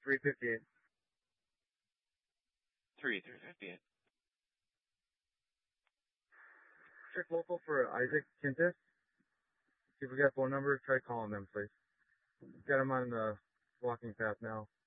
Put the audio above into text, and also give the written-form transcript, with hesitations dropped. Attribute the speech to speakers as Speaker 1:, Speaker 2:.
Speaker 1: 358.
Speaker 2: 358.
Speaker 1: Check local for Isaac Quintes. See if we got phone number. Try calling them, please. Got him on the walking path now.